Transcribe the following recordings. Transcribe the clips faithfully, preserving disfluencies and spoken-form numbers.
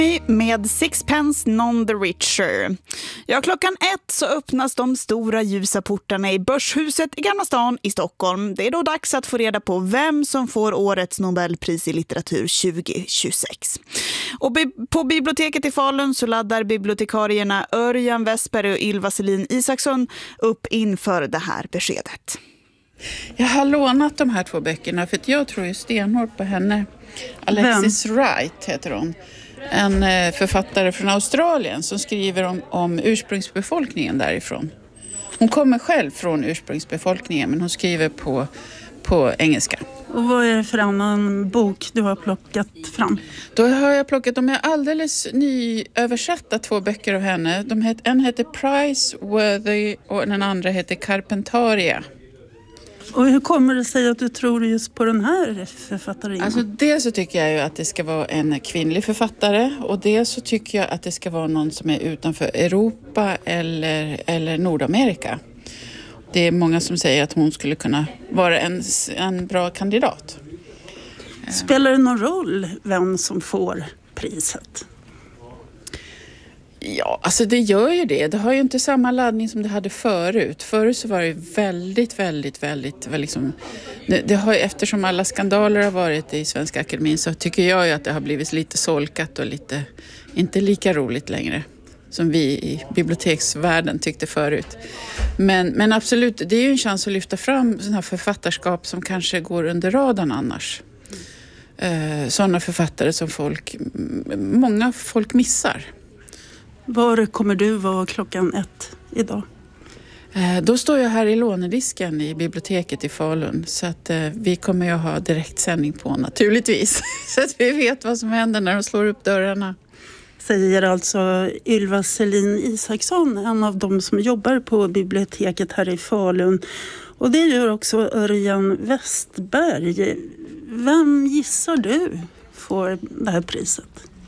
Med Sixpence None the Richer. Ja, klockan ett så öppnas de stora ljusa portarna i Börshuset i Gamla stan i Stockholm. Det är då dags att få reda på vem som får årets Nobelpris i litteratur tjugo tjugosex. Och på biblioteket i Falun så laddar bibliotekarierna Örjan Westberg och Ylva Selin Isaksson upp inför det här beskedet. Jag har lånat de här två böckerna för att jag tror ju stenhårt på henne. Alexis Vem? Wright heter hon. En författare från Australien som skriver om, om ursprungsbefolkningen därifrån. Hon kommer själv från ursprungsbefolkningen men hon skriver på, på engelska. Och vad är det för annan bok du har plockat fram? Då har jag plockat, de är alldeles nyöversatta två böcker av henne. De het, en heter Priceworthy och den andra heter Carpentaria. Och hur kommer det sig att du tror just på den här författaren? Alltså dels så tycker jag ju att det ska vara en kvinnlig författare och dels så tycker jag att det ska vara någon som är utanför Europa eller, eller Nordamerika. Det är många som säger att hon skulle kunna vara en, en bra kandidat. Spelar det någon roll vem som får priset? Ja, alltså det gör ju det. Det har ju inte samma laddning som det hade förut. Förut så var det väldigt, väldigt, väldigt... Liksom, det, det har, eftersom alla skandaler har varit i Svenska Akademin så tycker jag ju att det har blivit lite solkat och lite, inte lika roligt längre som vi i biblioteksvärlden tyckte förut. Men, men absolut, det är ju en chans att lyfta fram sådana här författarskap som kanske går under radarn annars. Eh, sådana författare som folk, många folk missar. Var kommer du vara klockan ett idag? Eh, då står jag här i lånedisken i biblioteket i Falun. Så att eh, vi kommer ju ha direktsändning på naturligtvis. Så att vi vet vad som händer när de slår upp dörrarna. Säger alltså Ylva Selin Isaksson, en av de som jobbar på biblioteket här i Falun. Och det gör också Örjan Westberg. Vem gissar du får det här priset?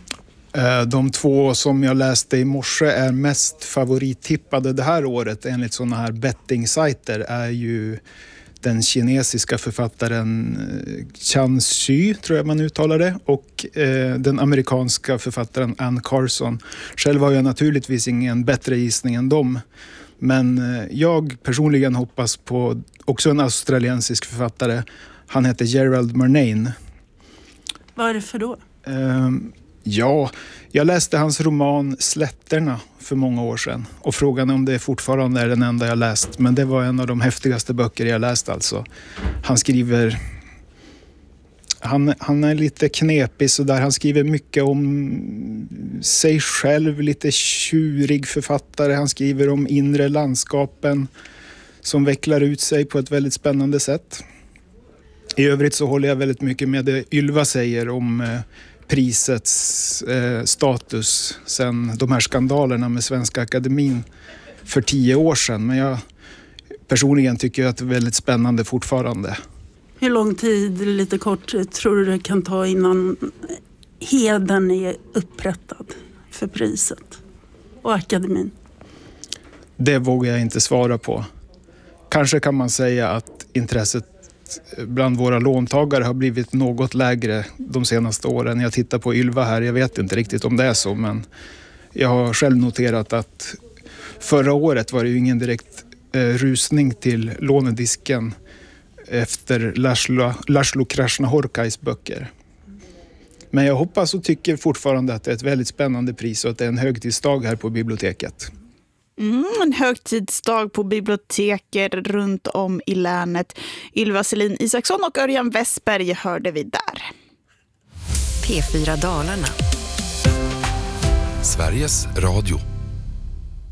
De två som jag läste i morse är mest favorittippade det här året enligt sådana här betting-sajter är ju den kinesiska författaren Chan Xu, tror jag man uttalar det, och eh, den amerikanska författaren Anne Carson. Själv har jag naturligtvis ingen bättre gissning än dem. Men eh, jag personligen hoppas på också en australiensisk författare. Han heter Gerald Murnane. Varför då? Eh, Ja, jag läste hans roman Slätterna för många år sedan. Och frågan är om det fortfarande är den enda jag läst. Men det var en av de häftigaste böcker jag läst alltså. Han skriver... Han, han är lite knepig så där. Han skriver mycket om sig själv, lite tjurig författare. Han skriver om inre landskapen som vecklar ut sig på ett väldigt spännande sätt. I övrigt så håller jag väldigt mycket med det Ylva säger om... Eh, prisets eh, status sen de här skandalerna med Svenska Akademin för tio år sedan. Men jag personligen tycker att det är väldigt spännande fortfarande. Hur lång tid, lite kort, tror du det kan ta innan hedern är upprättad för priset och akademin? Det vågar jag inte svara på. Kanske kan man säga att intresset bland våra låntagare har blivit något lägre de senaste åren. Jag tittar på Ylva här, jag vet inte riktigt om det är så, men jag har själv noterat att förra året var det ju ingen direkt eh, rusning till lånedisken efter Laszlo, Laszlo Krasznahorkais böcker. Men jag hoppas och tycker fortfarande att det är ett väldigt spännande pris och att det är en högtidsdag här på biblioteket. Mm, en högtidsdag på biblioteker runt om i länet. Ylva Selin Isaksson och Örjan Westberg hörde vi där. P fyra Dalarna. Sveriges Radio.